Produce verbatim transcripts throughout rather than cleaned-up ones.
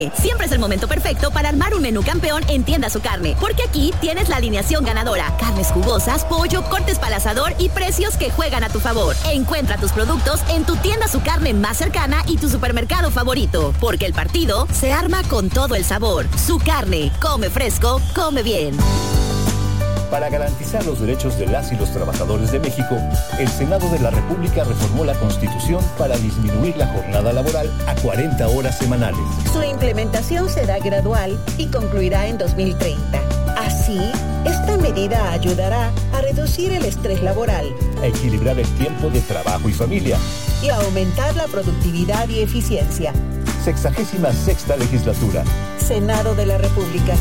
Siempre es el momento perfecto para armar un menú campeón en Tienda Su Carne, porque aquí tienes la alineación ganadora, carnes jugosas, pollo, cortes para asador y precios que juegan a tu favor. Encuentra tus productos en tu Tienda Su Carne más cercana y tu supermercado favorito, porque el partido se arma con todo el sabor. Su Carne, come fresco, come bien. Para garantizar los derechos de las y los trabajadores de México, el Senado de la República reformó la Constitución para disminuir la jornada laboral a cuarenta horas semanales. Su implementación será gradual y concluirá en dos mil treinta. Así, esta medida ayudará a reducir el estrés laboral, a equilibrar el tiempo de trabajo y familia y a aumentar la productividad y eficiencia. Sexagésima sexta legislatura. Senado de la República.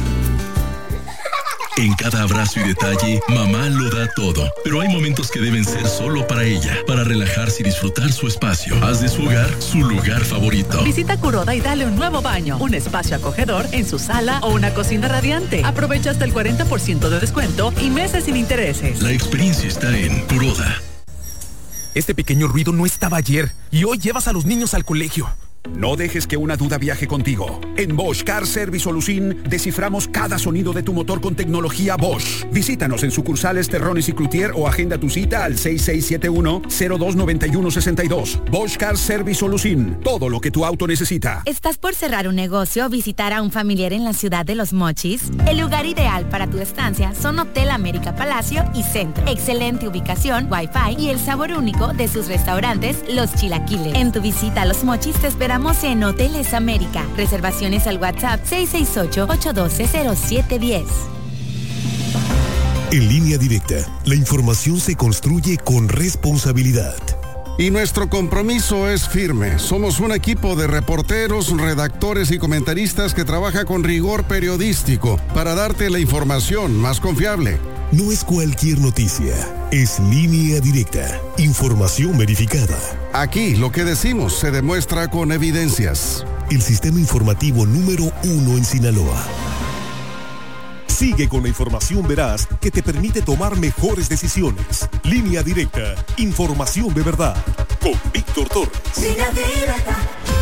En cada abrazo y detalle, mamá lo da todo. Pero hay momentos que deben ser solo para ella, para relajarse y disfrutar su espacio. Haz de su hogar su lugar favorito. Visita Kuroda y dale un nuevo baño, un espacio acogedor en su sala o una cocina radiante. Aprovecha hasta el cuarenta por ciento de descuento y meses sin intereses. La experiencia está en Kuroda. Este pequeño ruido no estaba ayer y hoy llevas a los niños al colegio. No dejes que una duda viaje contigo. En Bosch Car Service Solution desciframos cada sonido de tu motor con tecnología Bosch. Visítanos en sucursales Terrones y Cloutier o agenda tu cita al seis seis siete uno, cero dos nueve uno seis dos. Bosch Car Service Solution. Todo lo que tu auto necesita. ¿Estás por cerrar un negocio o visitar a un familiar en la ciudad de Los Mochis? El lugar ideal para tu estancia son Hotel América Palacio y Centro. Excelente ubicación, wifi y el sabor único de sus restaurantes Los Chilaquiles. En tu visita a Los Mochis te esperamos en Hoteles América. Reservaciones al WhatsApp seis seis ocho, ocho uno dos, cero siete uno cero. En Línea Directa, la información se construye con responsabilidad. Y nuestro compromiso es firme. Somos un equipo de reporteros, redactores y comentaristas que trabaja con rigor periodístico para darte la información más confiable. No es cualquier noticia, es Línea Directa, información verificada. Aquí lo que decimos se demuestra con evidencias. El sistema informativo número uno en Sinaloa. Sigue con la información veraz que te permite tomar mejores decisiones. Línea Directa, información de verdad. Con Víctor Torres. Línea Directa.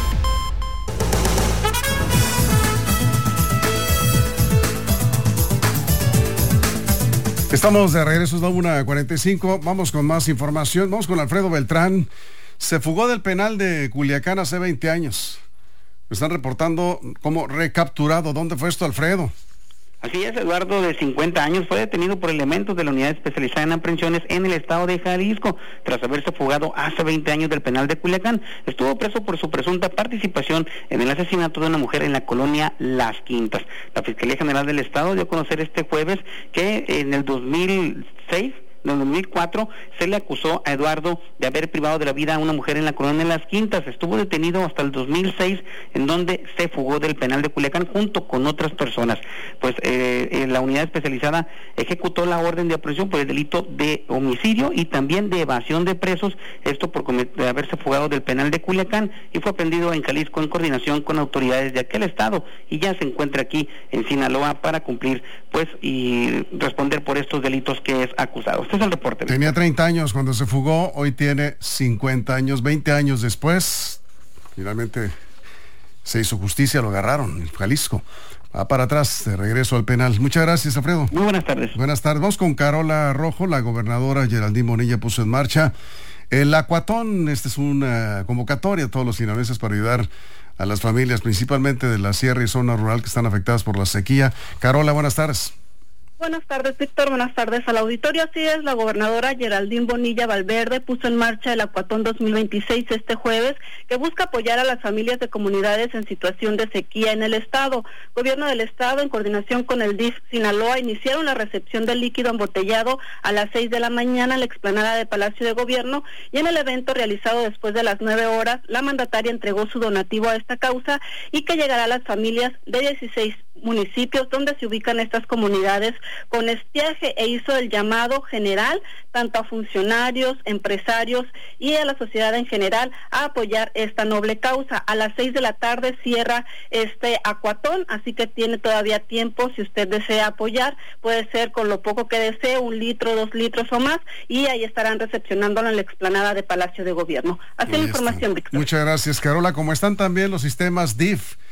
Estamos de regreso, es la una cuarenta y cinco. Vamos con más información. Vamos con Alfredo Beltrán. Se fugó del penal de Culiacán hace veinte años. Me están reportando como recapturado. ¿Dónde fue esto, Alfredo? Así es, Eduardo, de cincuenta años, fue detenido por elementos de la unidad especializada en aprehensiones en el estado de Jalisco, tras haberse fugado hace veinte años del penal de Culiacán. Estuvo preso por su presunta participación en el asesinato de una mujer en la colonia Las Quintas. La Fiscalía General del Estado dio a conocer este jueves que en el dos mil seis... En el dos mil cuatro se le acusó a Eduardo de haber privado de la vida a una mujer en la colonia Las Quintas. Estuvo detenido hasta el dos mil seis, en donde se fugó del penal de Culiacán junto con otras personas. Pues eh, eh, la unidad especializada ejecutó la orden de aprehensión por el delito de homicidio y también de evasión de presos, esto por cometer, haberse fugado del penal de Culiacán, y fue aprendido en Jalisco en coordinación con autoridades de aquel estado, y ya se encuentra aquí en Sinaloa para cumplir pues y responder por estos delitos que es acusado. Este es el reporte. Tenía treinta años cuando se fugó, hoy tiene cincuenta años, veinte años después, finalmente se hizo justicia, lo agarraron en Jalisco. Va para atrás, de regreso al penal. Muchas gracias, Alfredo. Muy buenas tardes. Buenas tardes. Vamos con Carola Rojo. La gobernadora Geraldine Bonilla puso en marcha el Acuatón. Esta es una convocatoria a todos los sinaloenses para ayudar a las familias, principalmente de la sierra y zona rural que están afectadas por la sequía. Carola, buenas tardes. Buenas tardes, Víctor. Buenas tardes al auditorio. Así es, la gobernadora Geraldine Bonilla Valverde puso en marcha el Acuatón dos mil veintiséis este jueves, que busca apoyar a las familias de comunidades en situación de sequía en el estado. Gobierno del estado, en coordinación con el D I F Sinaloa, iniciaron la recepción del líquido embotellado a las seis de la mañana en la explanada de Palacio de Gobierno, y en el evento realizado después de las nueve horas, la mandataria entregó su donativo a esta causa y que llegará a las familias de dieciséis municipios donde se ubican estas comunidades con estiaje, e hizo el llamado general tanto a funcionarios, empresarios y a la sociedad en general a apoyar esta noble causa. A las seis de la tarde cierra este Acuatón, así que tiene todavía tiempo. Si usted desea apoyar, puede ser con lo poco que desee, un litro, dos litros o más, y ahí estarán recepcionándolo en la explanada de Palacio de Gobierno. Así la información, Víctor. Muchas gracias, Carola. Como están también los sistemas D I F